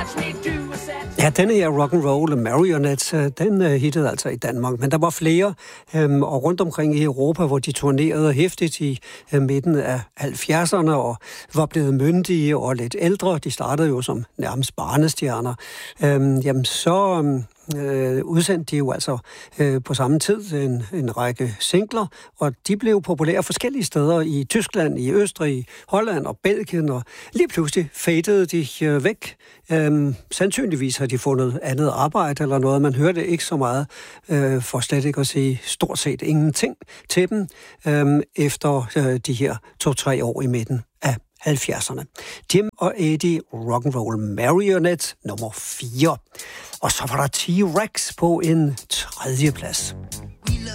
Ja, denne her rock'n'roll Marionette, den hittede altså i Danmark, men der var flere, og rundt omkring i Europa, hvor de turnerede hæftigt i midten af 70'erne og var blevet myndige og lidt ældre. De startede jo som nærmest barnestjerner. Så udsendte de jo altså på samme tid en række singler, og de blev populære forskellige steder i Tyskland, i Østrig, Holland og Belgien, og lige pludselig fadede de væk. Sandsynligvis har de fundet andet arbejde eller noget. Man hørte ikke så meget, for slet ikke at sige stort set ingenting til dem, efter de her 2-3 år i midten af 70'erne. Jim og Eddie, Rock'n'Roll Marionette nummer 4. Og så var der T-Rex på en 3. plads.